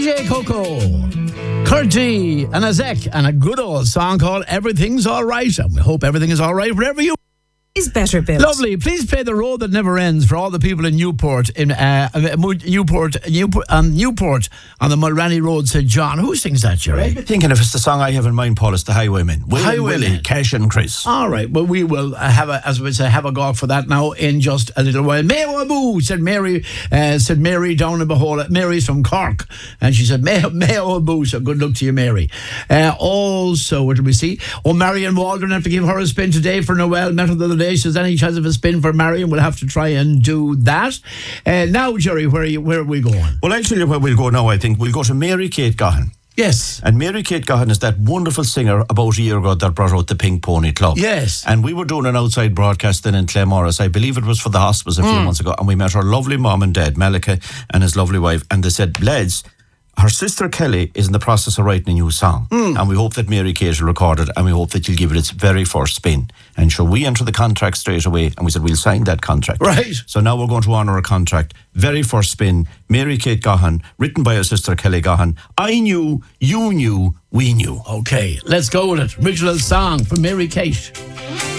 J. Coco, Curti, and Azek, and a good old song called Everything's Alright. And we hope everything is alright wherever you is better built. Lovely. Please play The Road That Never Ends for all the people in Newport, Newport on the Mulranny Road, St. John. Who sings that, Jerry? I've been thinking if it's the song I have in mind, Paul, it's The Highwaymen. Willie, Cash and Chris. All right. Well, we will have a go for that now in just a little while. Mayo Abu, said Mary down in Behola. Mary's from Cork. And she said, Mayo Abu, so good luck to you, Mary. Also, what did we see? Marion Waldron have to give her a spin today for Noel. Met her the other day. She says, any chance of a spin for Marion? We'll have to try and do that. Now, Jerry, where are we going? Well, I'll tell you where we'll go now, I think. We'll go to Mary Kate Gahan. Yes. And Mary Kate Gahan is that wonderful singer about a year ago that brought out the Pink Pony Club. Yes. And we were doing an outside broadcast then in Claremorris. I believe it was for the hospice a few months ago. And we met her lovely mom and dad, Malika, and his lovely wife. And they said, lads, her sister Kelly is in the process of writing a new song. And we hope that Mary Kate will record it, and we hope that you'll give it its very first spin. And so we enter the contract straight away, and we said, we'll sign that contract. Right. So now we're going to honour a contract. Very first spin, Mary Kate Gahan, written by her sister Kelly Gahan. I knew, you knew, we knew. Okay, let's go with it. Original song from Mary Kate.